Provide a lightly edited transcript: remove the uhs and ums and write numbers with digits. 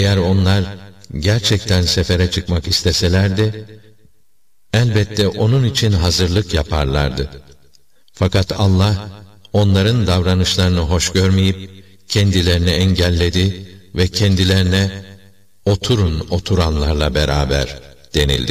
Eğer onlar gerçekten sefere çıkmak isteselerdi, elbette onun için hazırlık yaparlardı. Fakat Allah, onların davranışlarını hoş görmeyip, kendilerini engelledi ve kendilerine, oturun oturanlarla beraber denildi.